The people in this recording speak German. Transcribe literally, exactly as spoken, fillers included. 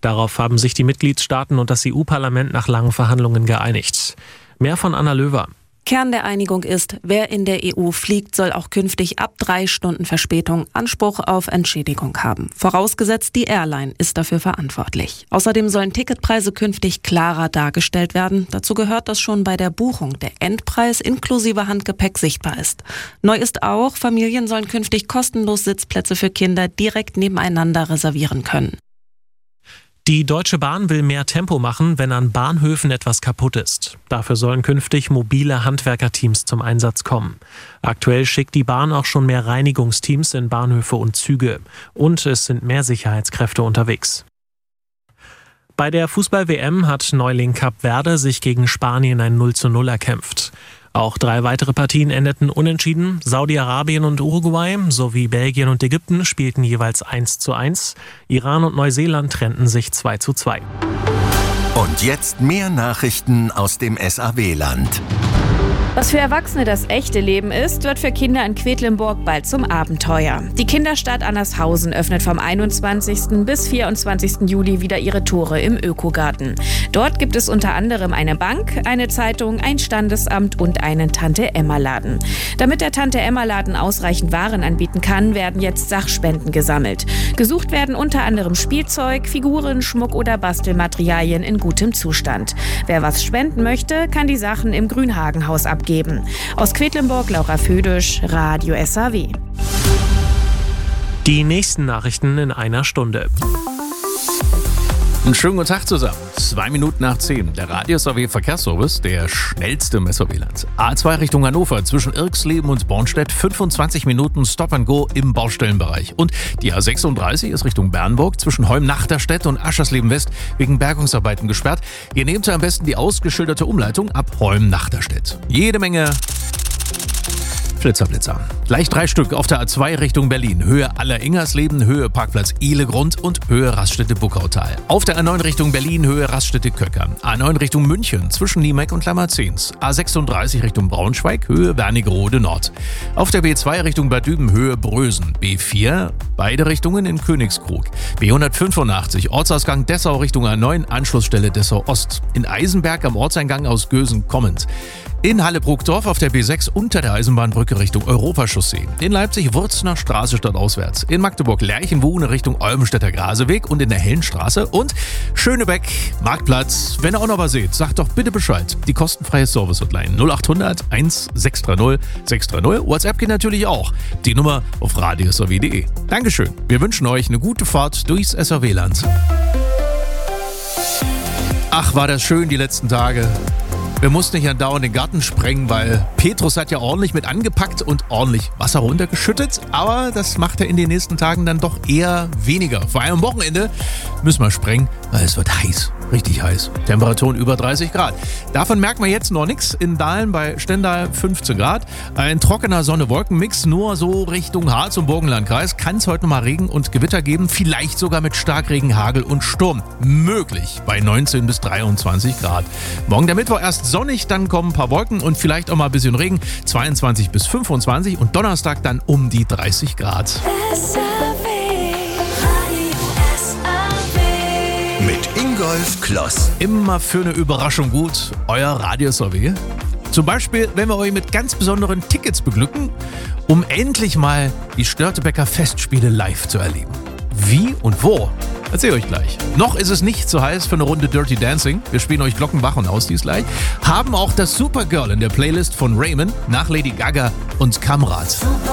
Darauf haben sich die Mitgliedstaaten und das E U-Parlament nach langen Verhandlungen geeinigt. Mehr von Anna Löwer. Kern der Einigung ist, wer in der E U fliegt, soll auch künftig ab drei Stunden Verspätung Anspruch auf Entschädigung haben. Vorausgesetzt, die Airline ist dafür verantwortlich. Außerdem sollen Ticketpreise künftig klarer dargestellt werden. Dazu gehört, dass schon bei der Buchung der Endpreis inklusive Handgepäck sichtbar ist. Neu ist auch, Familien sollen künftig kostenlos Sitzplätze für Kinder direkt nebeneinander reservieren können. Die Deutsche Bahn will mehr Tempo machen, wenn an Bahnhöfen etwas kaputt ist. Dafür sollen künftig mobile Handwerkerteams zum Einsatz kommen. Aktuell schickt die Bahn auch schon mehr Reinigungsteams in Bahnhöfe und Züge. Und es sind mehr Sicherheitskräfte unterwegs. Bei der Fußball-W M hat Neuling Kap Verde sich gegen Spanien ein null zu null erkämpft. Auch drei weitere Partien endeten unentschieden. Saudi-Arabien und Uruguay sowie Belgien und Ägypten spielten jeweils eins zu eins. Iran und Neuseeland trennten sich zwei zu zwei. Und jetzt mehr Nachrichten aus dem S A W-Land. Was für Erwachsene das echte Leben ist, wird für Kinder in Quedlinburg bald zum Abenteuer. Die Kinderstadt Annershausen öffnet vom einundzwanzigsten bis vierundzwanzigsten Juli wieder ihre Tore im Ökogarten. Dort gibt es unter anderem eine Bank, eine Zeitung, ein Standesamt und einen Tante-Emma-Laden. Damit der Tante-Emma-Laden ausreichend Waren anbieten kann, werden jetzt Sachspenden gesammelt. Gesucht werden unter anderem Spielzeug, Figuren, Schmuck oder Bastelmaterialien in gutem Zustand. Wer was spenden möchte, kann die Sachen im Grünhagenhaus abgeben. Aus Quedlinburg, Laura Födisch, Radio S A W. Die nächsten Nachrichten in einer Stunde. Einen schönen guten Tag zusammen. Zwei Minuten nach zehn. Der Radio S A W Verkehrsservice, der schnellste im S A W-Land. A zwei Richtung Hannover zwischen Irxleben und Bornstedt. fünfundzwanzig Minuten Stop and Go im Baustellenbereich. Und die A sechsunddreißig ist Richtung Bernburg zwischen Heum-Nachterstedt und Aschersleben West wegen Bergungsarbeiten gesperrt. Ihr nehmt am besten die ausgeschilderte Umleitung ab Heum-Nachterstedt. Jede Menge Flitzer, Blitzer. Gleich drei Stück auf der A zwei Richtung Berlin. Höhe Aller-Ingersleben, Höhe Parkplatz Ihlegrund und Höhe Raststätte-Buckautal. Auf der A neun Richtung Berlin, Höhe Raststätte-Köcker. A neun Richtung München zwischen Niemeck und Lammerzehns. A sechsunddreißig Richtung Braunschweig, Höhe Wernigerode Nord. Auf der B zwei Richtung Bad Düben, Höhe Brösen. B vier, beide Richtungen in Königskrug. B hundertfünfundachtzig, Ortsausgang Dessau Richtung A neun, Anschlussstelle Dessau Ost. In Eisenberg am Ortseingang aus Gösen kommend. In Halle-Brugdorf auf der B sechs unter der Eisenbahnbrücke Richtung Europachaussee. In Leipzig Wurzner Straße stadtauswärts. In Magdeburg Lerchenwohne Richtung Olbenstädter Graseweg und in der Hellenstraße. Und Schönebeck, Marktplatz. Wenn ihr auch noch was seht, sagt doch bitte Bescheid. Die kostenfreie Service-Hotline null achthundert eins sechs drei null sechs drei null. WhatsApp geht natürlich auch. Die Nummer auf radio s a w punkt d e. Dankeschön. Wir wünschen euch eine gute Fahrt durchs S A W-Land. Ach, war das schön die letzten Tage. Wir mussten nicht andauernd den Garten sprengen, weil Petrus hat ja ordentlich mit angepackt und ordentlich Wasser runtergeschüttet. Aber das macht er in den nächsten Tagen dann doch eher weniger. Vor allem am Wochenende müssen wir sprengen, weil es wird heiß. Richtig heiß. Temperaturen über dreißig Grad. Davon merken wir jetzt noch nichts. In Dahlen bei Stendal fünfzehn Grad. Ein trockener Sonne-Wolken-Mix. Nur so Richtung Harz- und Burgenlandkreis kann es heute noch mal Regen und Gewitter geben. Vielleicht sogar mit Starkregen, Hagel und Sturm. Möglich bei neunzehn bis dreiundzwanzig Grad. Morgen der Mittwoch erst sonnig, dann kommen ein paar Wolken und vielleicht auch mal ein bisschen Regen. zweiundzwanzig bis fünfundzwanzig und Donnerstag dann um die dreißig Grad. Mit Ingolf Kloss. Immer für eine Überraschung gut, euer Radio S A W. Zum Beispiel, wenn wir euch mit ganz besonderen Tickets beglücken, um endlich mal die Störtebeker Festspiele live zu erleben. Wie und wo? Erzähl euch gleich. Noch ist es nicht so heiß für eine Runde Dirty Dancing. Wir spielen euch Glockenbach und Ausdies gleich. Haben auch das Supergirl in der Playlist von Raymond nach Lady Gaga und Kamrat.